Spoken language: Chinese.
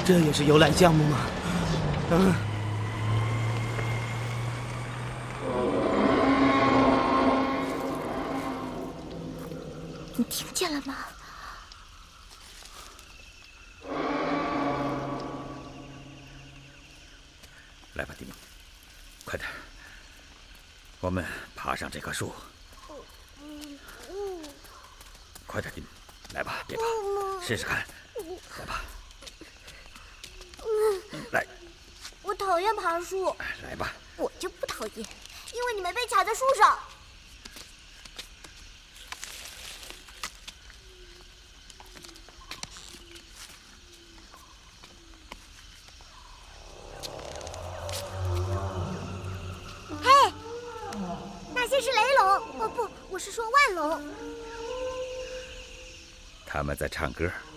这也是游览项目吗？ 你听见了吗？ 来吧，蒂姆，快点，我们爬上这棵树。快点，蒂姆，来吧，别怕，试试看，来吧，来。 我讨厌爬树。 来吧。 我就不讨厌，因为你们被卡在树上。嘿，那些是雷龙，哦不，我是说万龙。 他们在唱歌。